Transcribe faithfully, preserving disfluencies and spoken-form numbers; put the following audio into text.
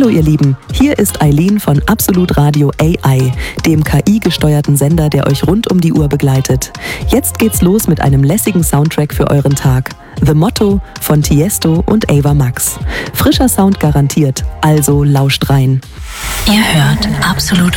Hallo ihr Lieben, hier ist Eileen von Absolut Radio A I, dem K I-gesteuerten Sender, der euch rund um die Uhr begleitet. Jetzt geht's los mit einem lässigen Soundtrack für euren Tag. The Motto von Tiesto und Ava Max. Frischer Sound garantiert, also lauscht rein. Ihr hört Absolut